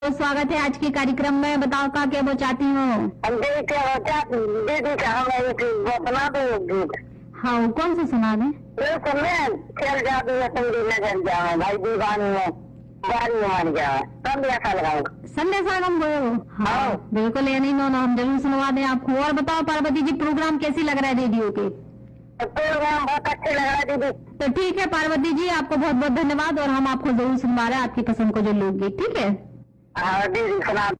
तो स्वागत है आज के कार्यक्रम में। बताओ का क्या वो चाहती हो? दीदी का बना दो। हाँ, कौन सा सुना दे? चल जादू नजर जाओ भाई दीवानी में बारी मान जाओ तब ऐसा लगाऊंगा संदेश आगम गो। हाँ बिल्कुल, ये नहीं नो हम जरूर सुनवा दें आपको। और बताओ पार्वती जी, प्रोग्राम कैसी लग रहा है रेडियो के? प्रोग्राम बहुत अच्छे लग रहा है दीदी। तो ठीक है पार्वती जी, आपको बहुत बहुत धन्यवाद और हम आपको जरूर सुनवा रहे हैं आपकी पसंद को जो लोकगीत। ठीक है हाँ दीदी सुना।